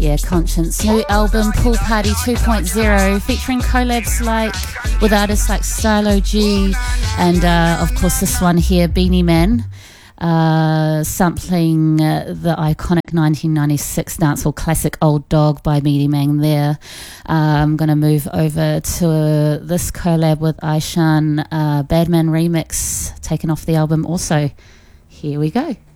Yeah, Conscience. New album, Pool Party 2.0, featuring collabs with artists like Stylo G, and of course this one here, Beenie Man, sampling the iconic 1996 dancehall classic Old Dog by Beenie Man there. I'm going to move over to this collab with Aishan, Badman remix, taken off the album also. Here we go.